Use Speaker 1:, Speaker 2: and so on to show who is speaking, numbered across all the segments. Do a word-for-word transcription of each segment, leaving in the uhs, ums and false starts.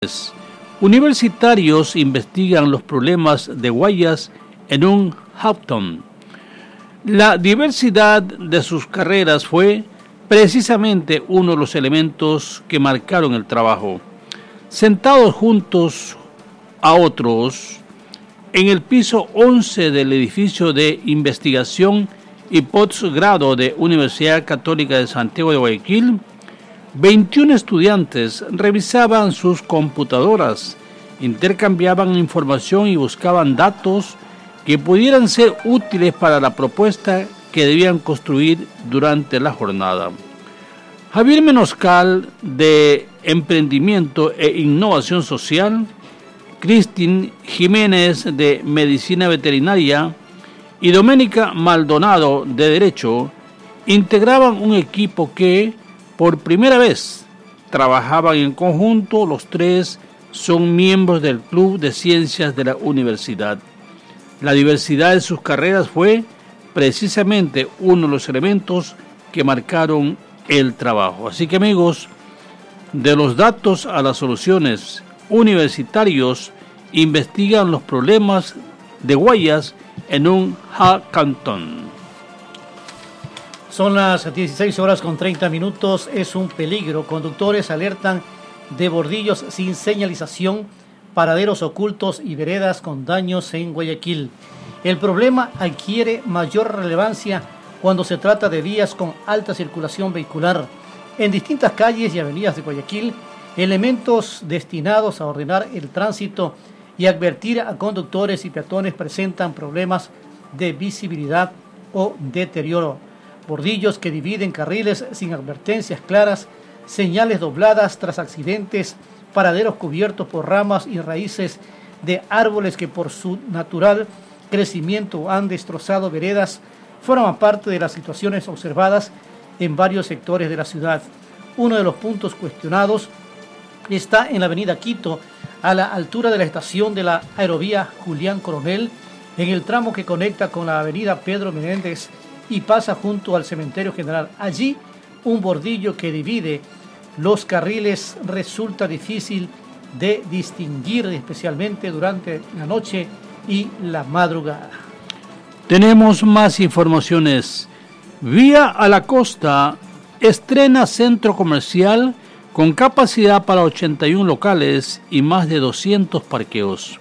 Speaker 1: Universitarios investigan los problemas de Guayas en un hackathon. La diversidad de sus carreras fue precisamente uno de los elementos que marcaron el trabajo. Sentados juntos a otros en el piso once del edificio de investigación y posgrado de Universidad Católica de Santiago de Guayaquil, veintiún estudiantes revisaban sus computadoras, intercambiaban información y buscaban datos que pudieran ser útiles para la propuesta que debían construir durante la jornada. Javier Menoscal, de Emprendimiento e Innovación Social, Cristín Jiménez, de Medicina Veterinaria, y Doménica Maldonado, de Derecho, integraban un equipo que, por primera vez, trabajaban en conjunto. Los tres son miembros del Club de Ciencias de la Universidad. La diversidad de sus carreras fue precisamente uno de los elementos que marcaron el trabajo. Así que, amigos, de los datos a las soluciones, universitarios investigan los problemas de Guayas en un hackathon.
Speaker 2: Son las dieciséis horas con treinta minutos. Es un peligro. Conductores alertan de bordillos sin señalización, paraderos ocultos y veredas con daños en Guayaquil. El problema adquiere mayor relevancia cuando se trata de vías con alta circulación vehicular. En distintas calles y avenidas de Guayaquil, elementos destinados a ordenar el tránsito y advertir a conductores y peatones presentan problemas de visibilidad o deterioro. Bordillos que dividen carriles sin advertencias claras, señales dobladas tras accidentes, paraderos cubiertos por ramas y raíces de árboles que por su natural crecimiento han destrozado veredas, forman parte de las situaciones observadas en varios sectores de la ciudad. Uno de los puntos cuestionados está en la avenida Quito, a la altura de la estación de la aerovía Julián Coronel, en el tramo que conecta con la avenida Pedro Menéndez y pasa junto al cementerio general. Allí, un bordillo que divide los carriles resulta difícil de distinguir, especialmente durante la noche y la madrugada.
Speaker 1: Tenemos más informaciones. Vía a la Costa estrena centro comercial con capacidad para ochenta y uno locales y más de doscientos parqueos.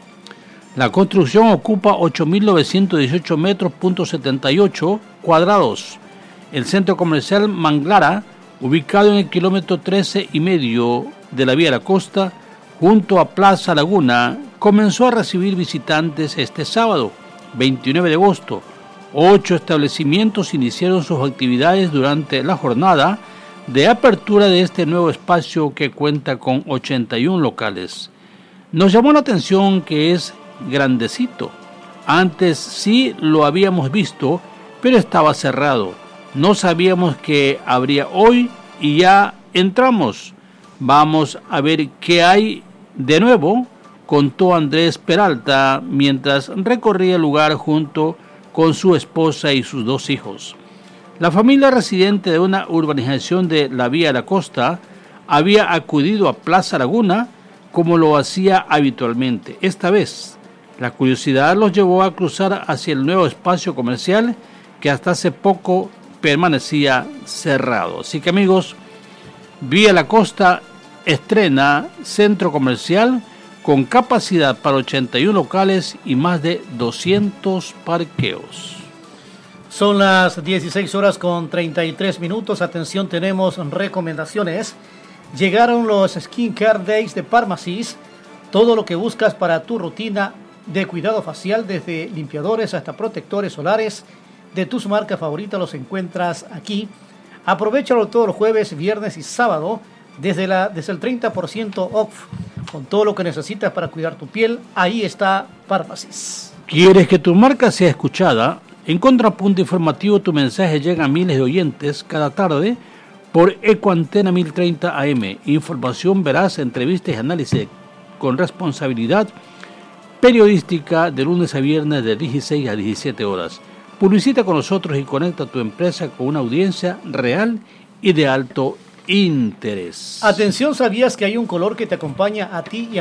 Speaker 1: La construcción ocupa ocho mil novecientos dieciocho metros punto setenta y ocho cuadrados. El centro comercial Manglara, ubicado en el kilómetro trece y medio de la Vía La Costa, junto a Plaza Laguna, comenzó a recibir visitantes este sábado, veintinueve de agosto. Ocho establecimientos iniciaron sus actividades durante la jornada de apertura de este nuevo espacio que cuenta con ochenta y uno locales. Nos llamó la atención que es grandecito. Antes sí lo habíamos visto, pero estaba cerrado. No sabíamos que habría hoy y ya entramos. Vamos a ver qué hay de nuevo, contó Andrés Peralta mientras recorría el lugar junto con su esposa y sus dos hijos. La familia residente de una urbanización de la Vía La Costa había acudido a Plaza Laguna como lo hacía habitualmente. Esta vez, la curiosidad los llevó a cruzar hacia el nuevo espacio comercial que hasta hace poco permanecía cerrado. Así que, amigos, Vía La Costa estrena centro comercial con capacidad para ochenta y uno locales y más de doscientos parqueos.
Speaker 2: Son las dieciséis horas con treinta y tres minutos. Atención, tenemos recomendaciones. Llegaron los Skin Care Days de Pharmacies. Todo lo que buscas para tu rutina de cuidado facial, desde limpiadores hasta protectores solares de tus marcas favoritas, los encuentras aquí. Aprovechalo todos los jueves, viernes y sábado desde, la, desde el treinta por ciento off. Con todo lo que necesitas para cuidar tu piel, ahí está Pharmacies.
Speaker 1: ¿Quieres que tu marca sea escuchada? En Contrapunto Informativo tu mensaje llega a miles de oyentes cada tarde por Ecoantena mil treinta A M. Información veraz, entrevistas y análisis con responsabilidad periodística de lunes a viernes de dieciséis a diecisiete horas. Publicita con nosotros y conecta tu empresa con una audiencia real y de alto interés.
Speaker 2: Atención, ¿sabías que hay un color que te acompaña a ti y a